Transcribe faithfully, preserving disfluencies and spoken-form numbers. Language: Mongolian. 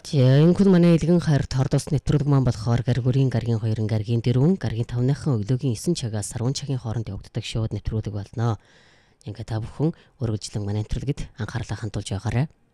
За энэ хүн манай илгэн хайрт хордос нэвтрүүлэг маань болохоор гаргүрийн гаргийн хоёрын гаргийн дөрвөн гаргийн тавныхан өглөөгийн эсэн цагаас сарван цагийн хооронд явагддаг шоуд нэвтрүүлэг болно. Ингээд та бүхэн үргэлжлэн манай нэвтрүүлэгт анхаарлаа хандуулж байгаарай.